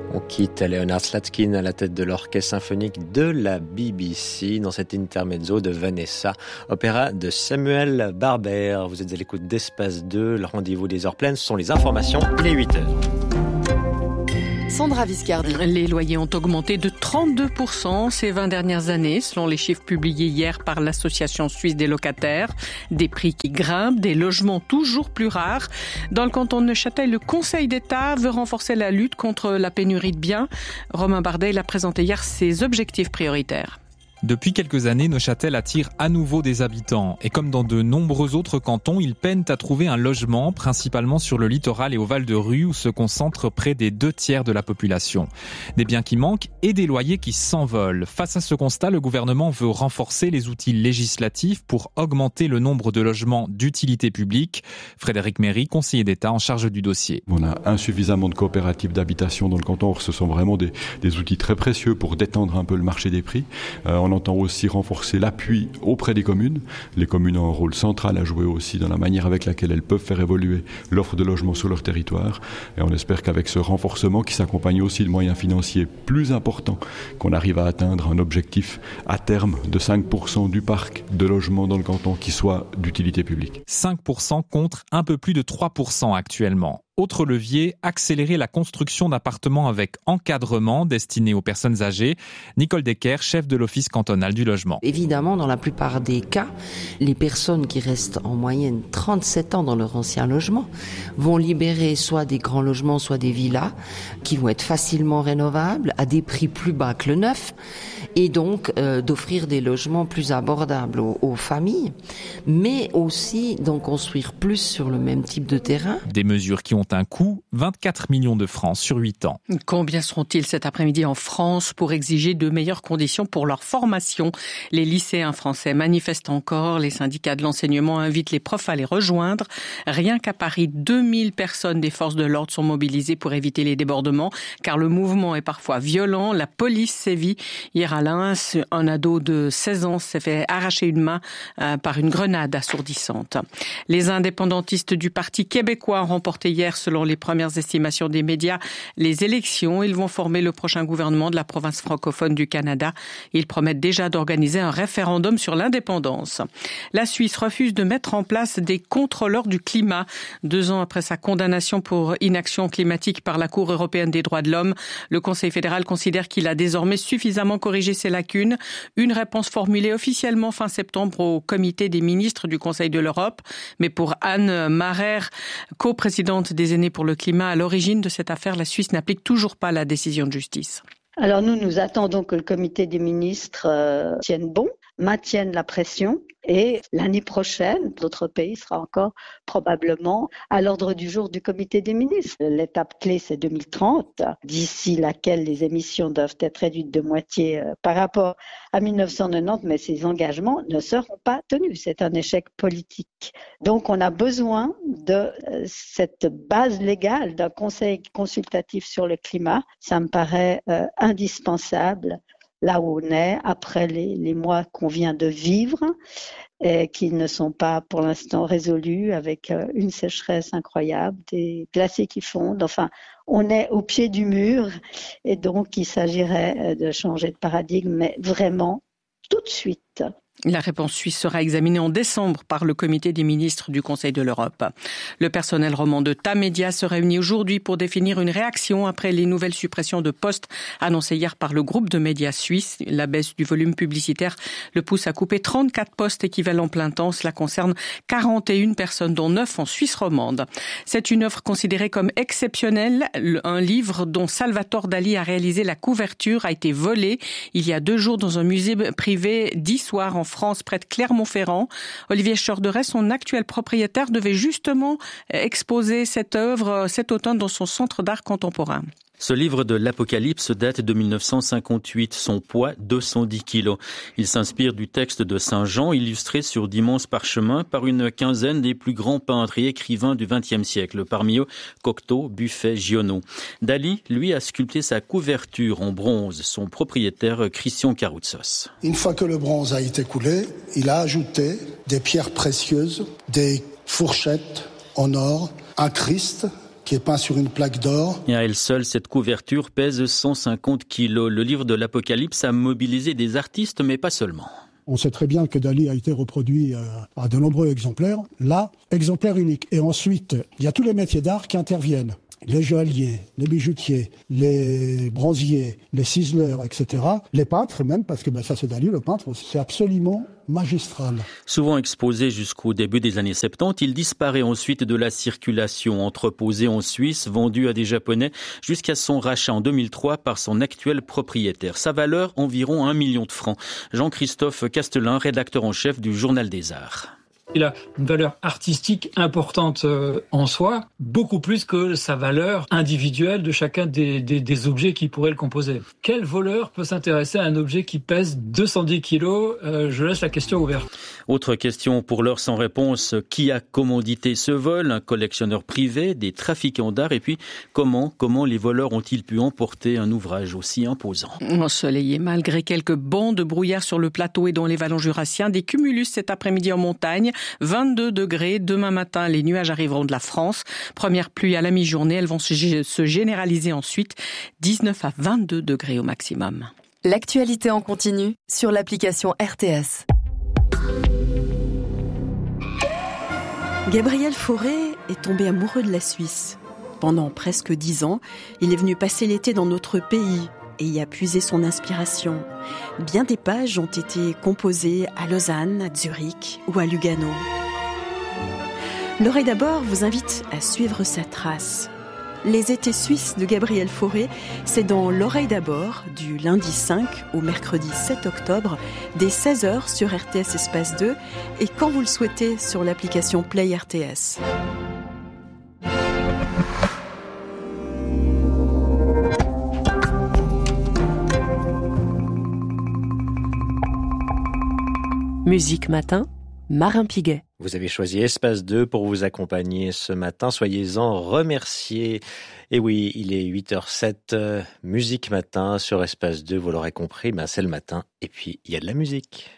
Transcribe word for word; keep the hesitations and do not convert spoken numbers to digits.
On quitte Leonard Slatkin à la tête de l'orchestre symphonique de la B B C dans cet intermezzo de Vanessa, opéra de Samuel Barber. Vous êtes à l'écoute d'Espace deux, le rendez-vous des heures pleines, ce sont les informations, il est huit heures. Sandra Viscardi. Les loyers ont augmenté de trente-deux pour cent ces vingt dernières années, selon les chiffres publiés hier par l'Association suisse des locataires. Des prix qui grimpent, des logements toujours plus rares. Dans le canton de Neuchâtel, le Conseil d'État veut renforcer la lutte contre la pénurie de biens. Romain Bardet a présenté hier ses objectifs prioritaires. Depuis quelques années, Neuchâtel attire à nouveau des habitants. Et comme dans de nombreux autres cantons, ils peinent à trouver un logement, principalement sur le littoral et au Val-de-Rue, où se concentrent près des deux tiers de la population. Des biens qui manquent et des loyers qui s'envolent. Face à ce constat, le gouvernement veut renforcer les outils législatifs pour augmenter le nombre de logements d'utilité publique. Frédéric Méry, conseiller d'État en charge du dossier. On a insuffisamment de coopératives d'habitation dans le canton. Or, ce sont vraiment des, des outils très précieux pour détendre un peu le marché des prix. Euh, On entend aussi renforcer l'appui auprès des communes. Les communes ont un rôle central à jouer aussi dans la manière avec laquelle elles peuvent faire évoluer l'offre de logement sur leur territoire. Et on espère qu'avec ce renforcement qui s'accompagne aussi de moyens financiers plus importants, qu'on arrive à atteindre un objectif à terme de cinq pour cent du parc de logements dans le canton qui soit d'utilité publique. cinq pour cent contre un peu plus de trois pour cent actuellement. Autre levier, accélérer la construction d'appartements avec encadrement destinés aux personnes âgées. Nicole Decker, chef de l'Office cantonal du logement. Évidemment, dans la plupart des cas, les personnes qui restent en moyenne trente-sept ans dans leur ancien logement vont libérer soit des grands logements, soit des villas qui vont être facilement rénovables à des prix plus bas que le neuf et donc euh, d'offrir des logements plus abordables aux, aux familles, mais aussi d'en construire plus sur le même type de terrain. Des mesures qui ont un coût, vingt-quatre millions de francs sur huit ans. Combien seront-ils cet après-midi en France pour exiger de meilleures conditions pour leur formation? Les lycéens français manifestent encore. Les syndicats de l'enseignement invitent les profs à les rejoindre. Rien qu'à Paris, deux mille personnes des forces de l'ordre sont mobilisées pour éviter les débordements, car le mouvement est parfois violent. La police sévit. Hier à Lens, un ado de seize ans s'est fait arracher une main euh, par une grenade assourdissante. Les indépendantistes du Parti québécois ont remporté hier, selon les premières estimations des médias, les élections. Ils vont former le prochain gouvernement de la province francophone du Canada. Ils promettent déjà d'organiser un référendum sur l'indépendance. La Suisse refuse de mettre en place des contrôleurs du climat. Deux ans après sa condamnation pour inaction climatique par la Cour européenne des droits de l'homme, le Conseil fédéral considère qu'il a désormais suffisamment corrigé ses lacunes. Une réponse formulée officiellement fin septembre au comité des ministres du Conseil de l'Europe. Mais pour Anne Marer, coprésidente des Aînés pour le climat, à l'origine de cette affaire, la Suisse n'applique toujours pas la décision de justice. Alors nous, nous attendons que le comité des ministres euh, tienne bon, maintienne la pression et l'année prochaine, notre pays sera encore probablement à l'ordre du jour du comité des ministres. L'étape clé, c'est deux mille trente, d'ici laquelle les émissions doivent être réduites de moitié euh, par rapport à mille neuf cent quatre-vingt-dix, mais ces engagements ne seront pas tenus. C'est un échec politique. Donc on a besoin de euh, cette base légale d'un conseil consultatif sur le climat. Ça me paraît euh, indispensable là où on est, après les, les mois qu'on vient de vivre, et qui ne sont pas pour l'instant résolus, avec euh, une sécheresse incroyable, des glaciers qui fondent. Enfin, on est au pied du mur, et donc il s'agirait de changer de paradigme, mais vraiment tout de suite. La réponse suisse sera examinée en décembre par le comité des ministres du Conseil de l'Europe. Le personnel roman de Tamedia se réunit aujourd'hui pour définir une réaction après les nouvelles suppressions de postes annoncées hier par le groupe de médias suisse. La baisse du volume publicitaire le pousse à couper trente-quatre postes équivalents plein temps. Cela concerne quarante et une personnes, dont neuf en Suisse romande. C'est une œuvre considérée comme exceptionnelle. Un livre dont Salvatore Dali a réalisé la couverture a été volé il y a deux jours dans un musée privé d'Issoire en France, près de Clermont-Ferrand. Olivier Chorderet, son actuel propriétaire, devait justement exposer cette œuvre cet automne dans son centre d'art contemporain. Ce livre de l'Apocalypse date de mille neuf cent cinquante-huit, son poids deux cent dix kilos. Il s'inspire du texte de Saint Jean, illustré sur d'immenses parchemins par une quinzaine des plus grands peintres et écrivains du vingtième siècle, parmi eux Cocteau, Buffet, Giono. Dali, lui, a sculpté sa couverture en bronze, son propriétaire Christian Caroutsos. Une fois que le bronze a été coulé, il a ajouté des pierres précieuses, des fourchettes en or, un Christ qui est peint sur une plaque d'or. Et à elle seule, cette couverture pèse cent cinquante kilos. Le livre de l'Apocalypse a mobilisé des artistes, mais pas seulement. On sait très bien que Dali a été reproduit euh, à de nombreux exemplaires. Là, exemplaire unique. Et ensuite, il y a tous les métiers d'art qui interviennent. Les joailliers, les bijoutiers, les bronziers, les ciseleurs, et cetera. Les peintres même, parce que ben, ça c'est Dali, le peintre, c'est absolument magistral. Souvent exposé jusqu'au début des années soixante-dix, il disparaît ensuite de la circulation. Entreposé en Suisse, vendu à des Japonais, jusqu'à son rachat en deux mille trois par son actuel propriétaire. Sa valeur, environ un million de francs. Jean-Christophe Castelin, rédacteur en chef du Journal des Arts. Il a une valeur artistique importante euh, en soi, beaucoup plus que sa valeur individuelle de chacun des, des, des objets qui pourraient le composer. Quel voleur peut s'intéresser à un objet qui pèse deux cent dix kilos euh, Je laisse la question ouverte. Autre question pour l'heure sans réponse. Qui a commandité ce vol? Un collectionneur privé, des trafiquants d'art? Et puis, comment, comment les voleurs ont-ils pu emporter un ouvrage aussi imposant? Ensoleillé, malgré quelques bancs de brouillard sur le plateau et dans les vallons jurassiens, des cumulus cet après-midi en montagne. vingt-deux degrés. Demain matin, les nuages arriveront de la France. Première pluie à la mi-journée. Elles vont se généraliser ensuite. dix-neuf à vingt-deux degrés au maximum. L'actualité en continu sur l'application R T S. Gabriel Fauré est tombé amoureux de la Suisse. Pendant presque dix ans, il est venu passer l'été dans notre pays et y a puisé son inspiration. Bien des pages ont été composées à Lausanne, à Zurich ou à Lugano. L'Oreille d'abord vous invite à suivre sa trace. Les étés suisses de Gabriel Fauré, c'est dans L'Oreille d'abord, du lundi cinq au mercredi sept octobre, dès seize heures sur R T S Espace deux et quand vous le souhaitez sur l'application Play R T S. Musique Matin, Marin Piguet. Vous avez choisi Espace deux pour vous accompagner ce matin. Soyez-en remerciés. Et oui, il est huit heures sept, Musique Matin sur Espace deux. Vous l'aurez compris, ben c'est le matin. Et puis, il y a de la musique.